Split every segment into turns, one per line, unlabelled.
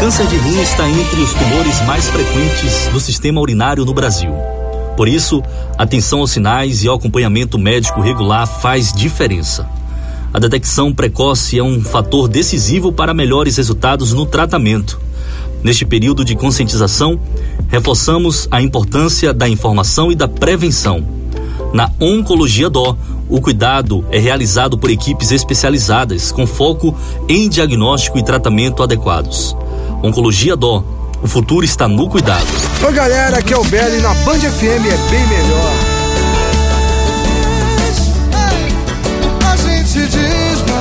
câncer de rim está entre os tumores mais frequentes do sistema urinário no Brasil. Por isso, atenção aos sinais e ao acompanhamento médico regular faz diferença. A detecção precoce é um fator decisivo para melhores resultados no tratamento. Neste período de conscientização, reforçamos a importância da informação e da prevenção. Na Oncologia Dó, o cuidado é realizado por equipes especializadas, com foco em diagnóstico e tratamento adequados. Oncologia Dó, o futuro está no cuidado.
Oi galera, aqui é o Belo e na Band FM é bem melhor.
A gente diz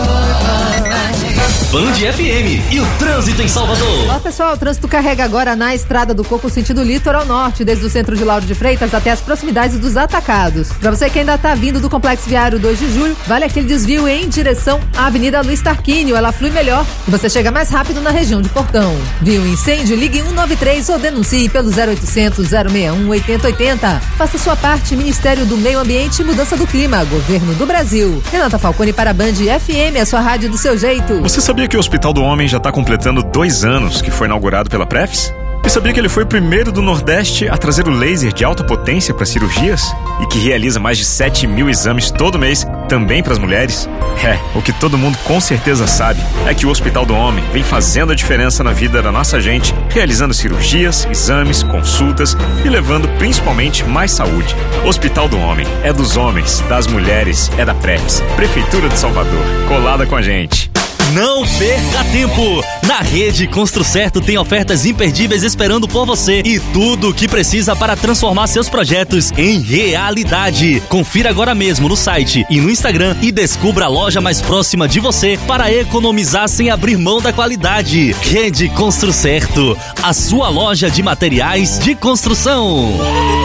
Band FM e o trânsito em Salvador.
Olá pessoal, o trânsito carrega agora na Estrada do Coco sentido litoral norte, desde o centro de Lauro de Freitas até as proximidades dos Atacados. Para você que ainda está vindo do Complexo Viário 2 de Julho, vale aquele desvio em direção à Avenida Luiz Tarquínio, ela flui melhor e você chega mais rápido na região de Portão. Viu um incêndio? Ligue 193 ou denuncie pelo 0800 061 8080. Faça sua parte, Ministério do Meio Ambiente e Mudança do Clima, Governo do Brasil. Renata Falcone para a Band FM, a sua rádio do seu jeito.
Você sabia que o Hospital do Homem já está completando 2 anos que foi inaugurado pela Prefis? E sabia que ele foi o primeiro do Nordeste a trazer o laser de alta potência para cirurgias? E que realiza mais de 7 mil exames todo mês, também para as mulheres? O que todo mundo com certeza sabe é que o Hospital do Homem vem fazendo a diferença na vida da nossa gente, realizando cirurgias, exames, consultas e levando principalmente mais saúde. Hospital do Homem é dos homens, das mulheres, é da Prefis, Prefeitura de Salvador, colada com a gente.
Não perca tempo! Na Rede Construcerto tem ofertas imperdíveis esperando por você e tudo o que precisa para transformar seus projetos em realidade. Confira agora mesmo no site e no Instagram e descubra a loja mais próxima de você para economizar sem abrir mão da qualidade. Rede Construcerto, a sua loja de materiais de construção.